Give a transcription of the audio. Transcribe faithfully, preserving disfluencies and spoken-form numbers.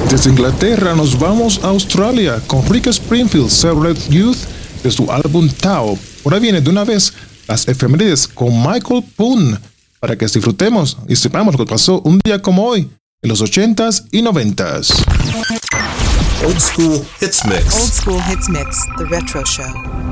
Desde Inglaterra nos vamos a Australia con Rick Springfield, Celebrate Youth, de su álbum Tao. Ahora viene de una vez las efemérides con Michael Poon, para que disfrutemos y sepamos lo que pasó un día como hoy, en los ochentas y noventas. Old School Hits Mix. Old School Hits Mix, the Retro Show.